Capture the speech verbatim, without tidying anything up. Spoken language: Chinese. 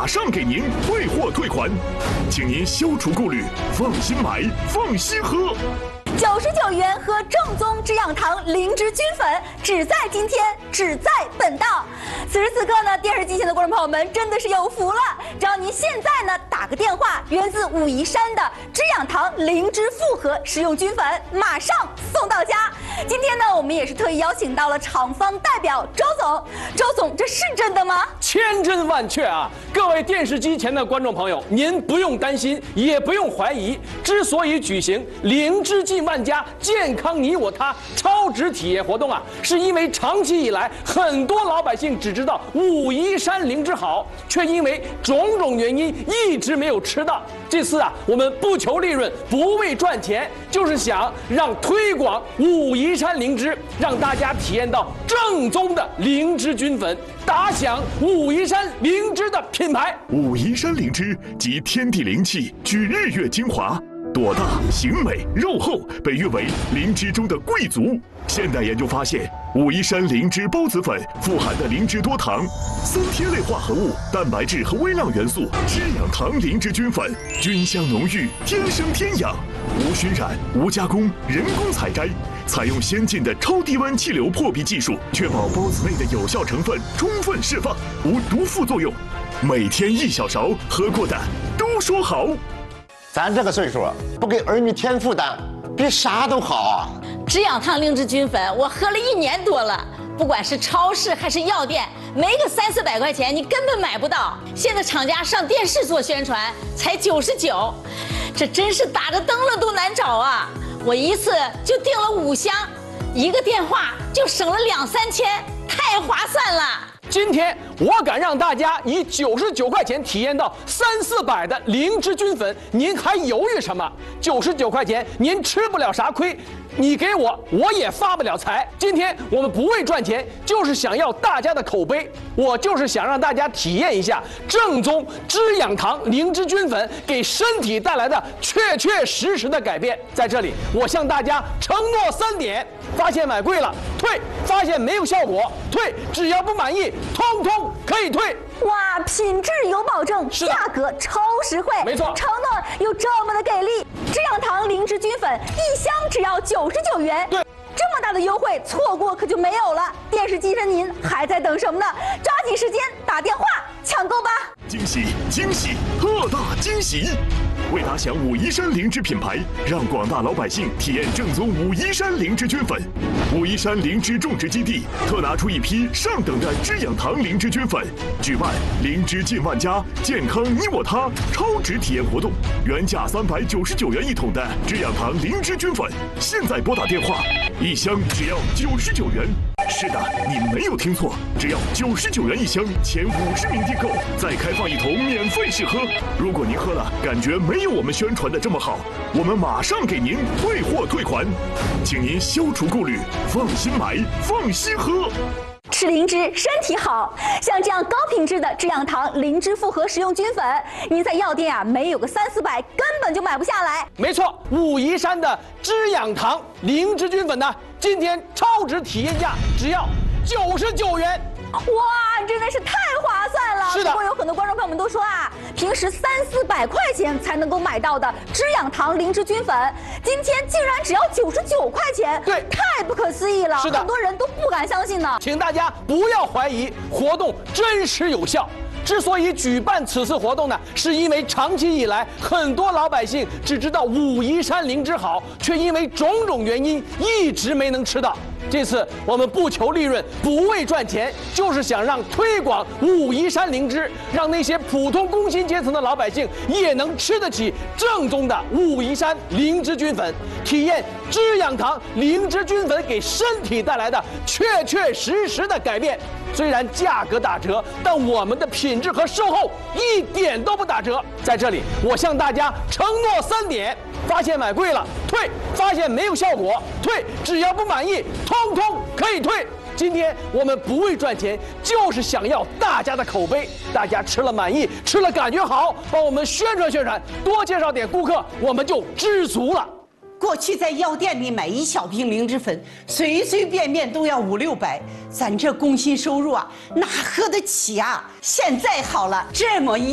马上给您退货退款，请您消除顾虑，放心买，放心喝。 九十九元喝正宗滋养堂灵芝菌粉，只在今天，只在本档。此时此刻呢，电视机前的观众朋友们真的是有福了，只要您现在呢打个电话，源自武夷山的滋养堂灵芝复合食用菌粉，马上送到家。今天呢，我们也是特意邀请到了厂方代表周总。周总，这是真的吗？ 千真万确啊！各位电视机前的观众朋友，您不用担心，也不用怀疑。之所以举行灵芝进万家，健康你我他超值体验活动啊，是因为长期以来，很多老百姓只知道武夷山灵芝好，却因为种种原因一直没有吃到。这次啊，我们不求利润，不为赚钱，就是想让推广武夷山灵芝，让大家体验到正宗的灵芝菌粉，打响武夷山灵芝的品牌。 武夷山灵芝集天地灵气，聚日月精华。朵大形美肉厚，被誉为灵芝中的贵族。现代研究发现，武夷山灵芝孢子粉富含的灵芝多糖、三萜类化合物、蛋白质和微量元素，滋养堂灵芝菌粉，菌香浓郁，天生天养，无熏染、无加工、人工采摘，采用先进的超低温气流破壁技术，确保孢子内的有效成分充分释放，无毒副作用。每天一小勺，喝过的都说好。 咱这个岁数，不给儿女添负担，比啥都好啊！ 滋养堂灵芝菌粉，我喝了一年多了，不管是超市还是药店，没个三四百块钱，你根本买不到。现在厂家上电视做宣传，才九十九，这真是打着灯了都难找啊！我一次就订了五箱，一个电话就省了两三千，太划算了。 今天我敢让大家以九十九块钱体验到三四百的灵芝菌粉，您还犹豫什么？九十九块钱您吃不了啥亏，你给我我也发不了财。今天我们不为赚钱，就是想要大家的口碑，我就是想让大家体验一下正宗滋养堂灵芝菌粉给身体带来的确确实实的改变。在这里，我向大家承诺三点：发现买贵了退，发现没有效果退，只要不满意通通可以退。 哇，品质有保证，价格超实惠， 没错， 承诺又这么的给力。滋养堂灵芝菌粉一箱只要九十九元， 对， 这么大的优惠，错过可就没有了。电视机上您还在等什么呢？抓紧时间打电话抢购吧！ 惊喜惊喜，特大惊喜！为打响武夷山灵芝品牌，让广大老百姓体验正宗武夷山灵芝菌粉，武夷山灵芝种植基地特拿出一批上等的滋养堂灵芝菌粉，举办灵芝进万家，健康你我他超值体验活动，原价三百九十九元一桶的滋养堂灵芝菌粉，现在拨打电话，一箱只要九十九元。是的，你没有听错，只要九十九元一箱，前五十名订购再开放一桶免费试喝。如果您喝了感觉没有我们宣传的这么好，我们马上给您退货退款，请您消除顾虑，放心买，放心喝。 吃灵芝身体好，像这样高品质的滋养堂灵芝复合食用菌粉，您在药店啊没有个三四百根本就买不下来。 没错，武夷山的滋养堂灵芝菌粉呢，今天超值体验价只要九十九元。 哇，真的是太划算了！ 是的。 不过有很多观众朋友们都说啊，平时三四百块钱才能够买到的滋养堂灵芝菌粉，今天竟然只要九十九块钱， 对， 太不可思议了。 是的， 很多人都不敢相信呢。 请大家不要怀疑，活动真实有效。之所以举办此次活动呢，是因为长期以来，很多老百姓只知道武夷山灵芝好，却因为种种原因一直没能吃到。这次我们不求利润，不为赚钱，就是想让推广武夷山灵芝，让那些普通工薪阶层的老百姓也能吃得起正宗的武夷山灵芝菌粉，体验滋养堂灵芝菌粉给身体带来的确确实实的改变。虽然价格打折，但我们的品质和售后一点都不打折。在这里，我向大家承诺三点：发现买贵了退，发现没有效果退，只要不满意通通可以退。今天我们不为赚钱，就是想要大家的口碑，大家吃了满意，吃了感觉好，帮我们宣传宣传，多介绍点顾客，我们就知足了。 过去在药店里买一小瓶灵芝粉，随随便便都要五六百，咱这工薪收入啊，哪喝得起啊？现在好了，这么一